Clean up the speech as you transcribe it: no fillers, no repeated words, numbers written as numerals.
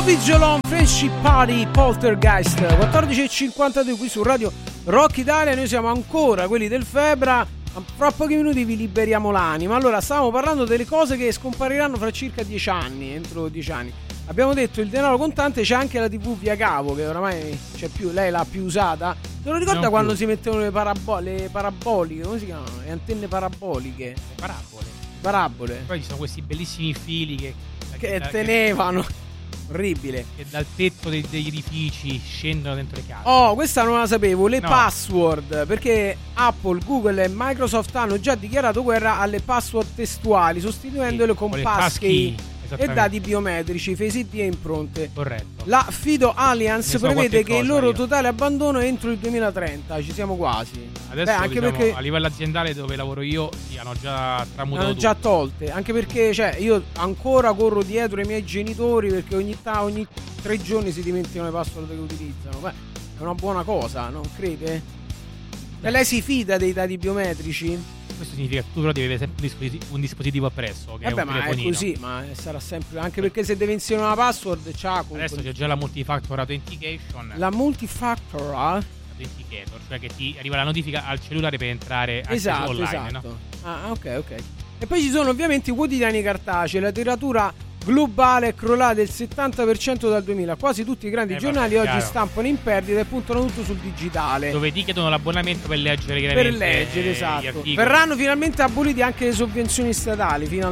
Vigilon Friendship Party Poltergeist 14:52 qui su Radio Rock Italia. Noi siamo ancora quelli del Febra. Fra pochi minuti vi liberiamo l'anima. Allora, stavamo parlando delle cose che scompariranno fra circa 10 anni, entro 10 anni. Abbiamo detto il denaro contante, c'è anche la TV via cavo che oramai c'è più, lei l'ha più usata. Te lo ricorda quando si mettevano le paraboliche, come si chiamano? Le antenne paraboliche. Parabole. Poi ci sono questi bellissimi fili che tenevano. Orribile. Che dal tetto degli edifici scendono dentro le case. Oh, questa non la sapevo. Le password, perché Apple, Google e Microsoft hanno già dichiarato guerra alle password testuali, sostituendole con passkey e dati biometrici, Face ID e impronte. Corretto. La Fido Alliance prevede che il loro totale abbandono è entro il 2030. Ci siamo quasi. Adesso anche perché a livello aziendale dove lavoro io hanno già tramutato, hanno già tolte. Anche perché io ancora corro dietro ai miei genitori perché ogni 3 giorni si dimenticano le password che utilizzano. Beh, è una buona cosa, non crede? E lei si fida dei dati biometrici? Questo significa che tu però devi avere sempre un dispositivo appresso, che è un telefonino. Ma è così, ma sarà sempre, anche perché se deve inserire una password adesso c'è già la multifactor authentication. La multifactor authenticator, cioè che ti arriva la notifica al cellulare per entrare anche online, esatto. No? Ah, ok. E poi ci sono ovviamente i quotidiani cartacei. La tiratura globale è crollata del 70% dal 2000. Quasi tutti i grandi giornali oggi stampano in perdita e puntano tutto sul digitale. Dove ti chiedono l'abbonamento per leggere esatto. Verranno finalmente aboliti anche le sovvenzioni statali, finalmente.